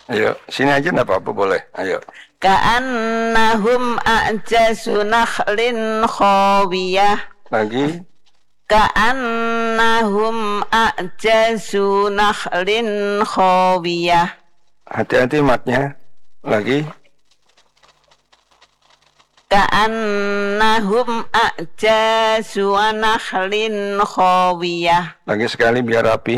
Ayo, sini aja enggak apa-apa boleh. Ayo. Ka'annahum a'jazu nakhlin khawiyah. Lagi. Ka'annahum a'jazu nakhlin khawiyah. Hati-hati matnya. Lagi. Ka'annahum a'jazu nakhlin khawiyah. Lagi sekali biar rapi.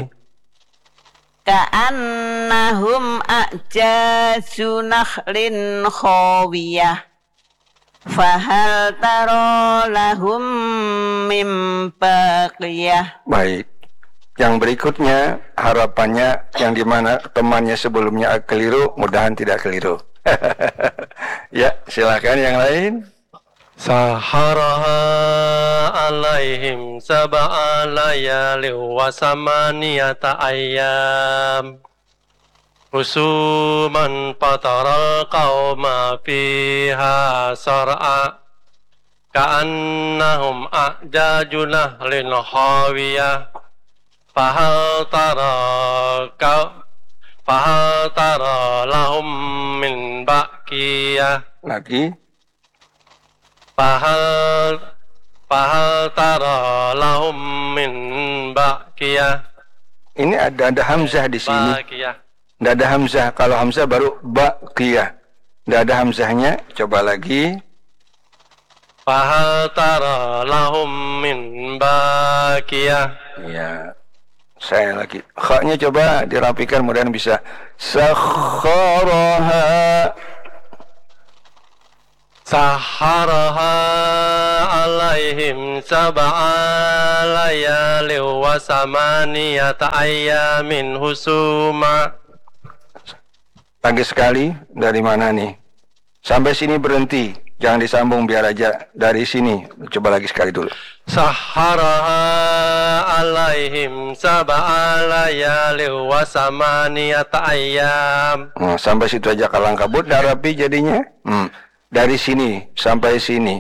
Ka'annahum a'jazu nakhlin khawiyah. Fahal tara lahum mim baqiyah. Baik. Yang berikutnya harapannya yang dimana temannya sebelumnya keliru, mudahan tidak keliru. Ya, silakan yang lain. Saharaha alaihim sab'a layali wa samaniyata ayyam Rusuman fataral qawma fiha sar'a Ka'annahum a'jaju nahlin khawiyah Fahal tara lahum min baqiyah. Lagi. Fahal tara lahum min baqiyah. Ini ada hamzah di sini. Baqiyah. Tidak ada hamzah. Kalau hamzah baru baqiyah. Tidak ada hamzahnya. Coba lagi. Fahal tara lahum min baqiyah. Ya. Saya lagi. Kha-nya coba dirapikan, mudah-mudahan bisa. Sakharaha. Saharaha alaihim sab'a layali wa samaniyata ayyamin husuma. Lagi sekali. Dari mana nih? Sampai sini berhenti. Jangan disambung, biar aja dari sini. Coba lagi sekali dulu. Saharaha alaihim sab'a layali wa samaniyata ayyam. Nah, sampai situ aja kalang kabut, dah rapi jadinya. Dari sini sampai sini.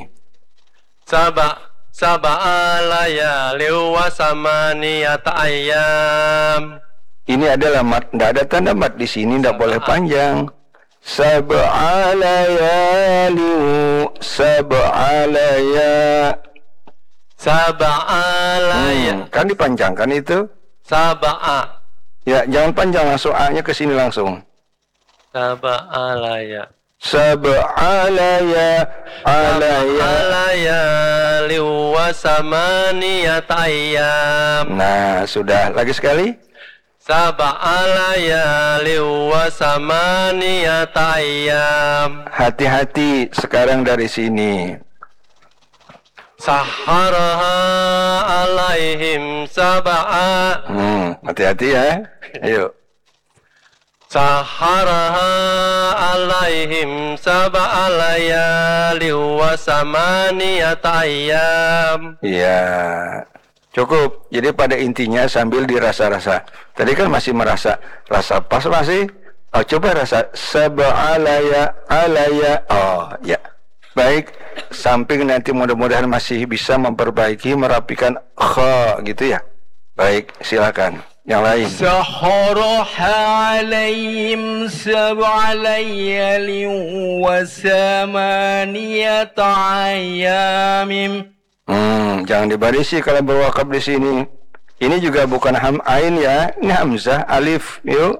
Sab'a layali wa samaniyata ayyam. Ini adalah mat, tidak ada tanda mat di sini, tidak boleh panjang. Sab'a layali, sab'a layali. Kan dipanjangkan itu. Sab'a. Ya, jangan panjang, langsung A-nya ke sini langsung. Sab'a laya. Sab'a Alaya liwa samaniyata ayyam. Nah, sudah. Lagi sekali. Sab'a layali wa samaniyata ayyam. Hati-hati sekarang dari sini. Saharaha alaihim sab'a. Hati-hati ya. Ayo. Saharaha alaihim sab'a layali wa samaniyata ayyam. Iya. Cukup. Jadi pada intinya sambil dirasa-rasa. Tadi kan masih merasa rasa pas masih. Oh, coba rasa sab'alaya alaya. Oh, ya. Baik. Samping nanti mudah-mudahan masih bisa memperbaiki, merapikan kha gitu ya. Baik, silakan. Yang lain. Saharaha alaihim sab'a layalin wa samaniyata ayyamin. Jangan dibarisi kalau berwakaf di sini. Ini juga bukan ain ya, ini hamzah, alif. Yuk.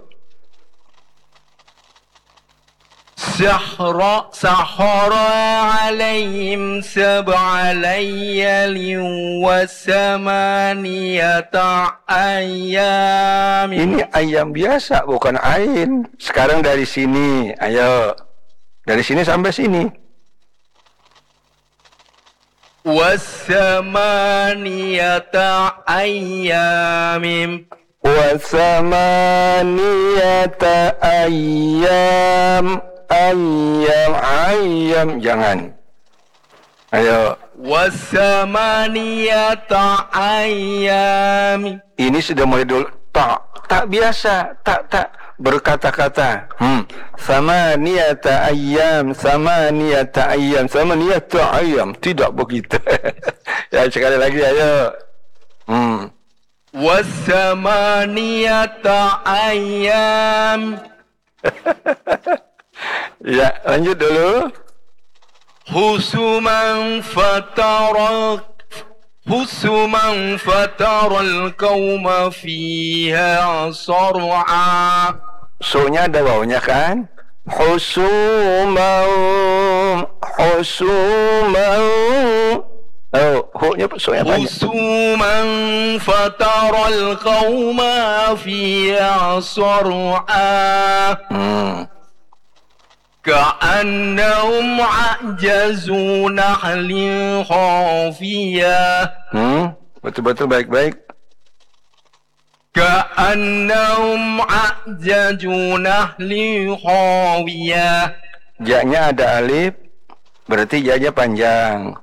Sahara alaihim sab'a layalin wa samaniyata ayyam. Ini ayam biasa, bukan ain. Sekarang dari sini, ayo. Dari sini sampai sini. Wasamaniyata ayyamim. Wasamaniyata ayyam. Ayyam. Jangan. Ayo. Wasamaniyata ayyam. Ini sudah mulai dulu. Tak biasa. Tak. Berkata-kata. Samaniyata ayyam. Samaniyata ayyam. Tidak begitu. Ya, sekali lagi ayo. Wasamaniyata ayyam. Ya, lanjut dulu. Husuman fatara al-qauma fiha sar'a. So-nya ada wawunya kan? Husumau. Oh, hu-nya so-nya panjang. Husuman fatara al-qauma fiha sar'a. كأنهم أعجاز نخل خاوية. Betul-betul baik-baik. كأنهم أعجاز نخل خاوية. Ja-nya ada alif, berarti ja-nya panjang.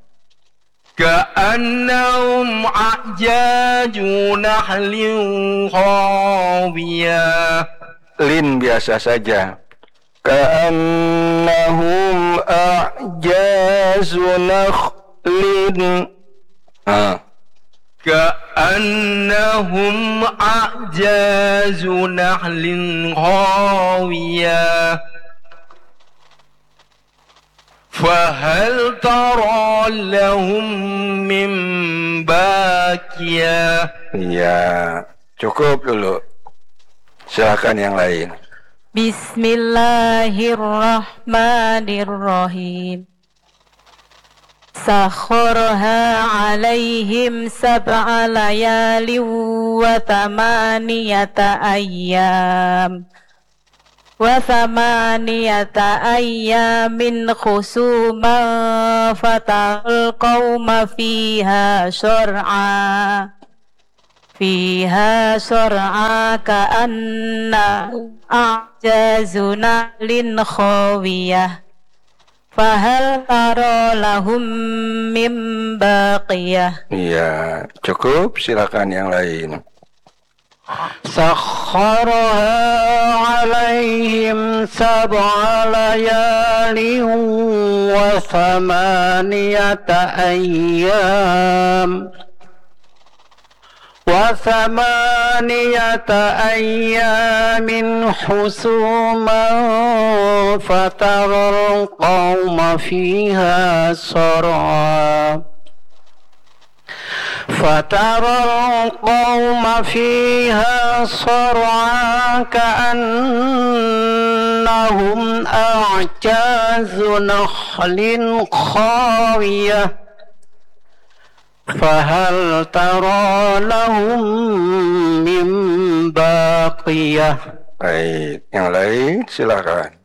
كأنهم أعجاز نخل خاوية. Lin biasa saja. Ka'annahum a'jazu nakhlin. كأنهم أعجاز نخل خاوية. فهل ترى لهم من باقية. Iya, cukup dulu. Silakan yang lain. Bismillahirrahmanirrahim. Sakharaha alaihim sab'a layalin wa thamaniyata ayyam. Wa thamaniyata ayyamin khusuman fatal qawma fiha syur'a. Fiha sur'a ka'anna a'jazu na'lin khawiyah. Fahal tara lahum min baqiyah. Iya, cukup. Silakan yang lain. Sakharaha alaihim sab'a layalin wa thamaniyata ayyam. وثمانية أيام حسوما فترى القوم فيها صرعا. كأنهم أعجاز نخل خاوية. فهل ترى لهم من باقية. Baik, yang lain silakan.